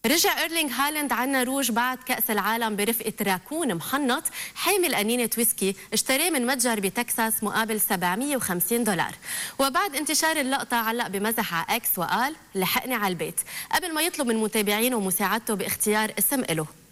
رجع إيرلينغ هالاند عنا روج بعد كأس العالم برفقة راكون محنط حامل قنينة ويسكي اشتراه من متجر بتكساس مقابل $750. وبعد انتشار اللقطة علق بمزح على اكس وقال لحقني على البيت قبل ما يطلب من متابعينه مساعدته باختيار اسم إله.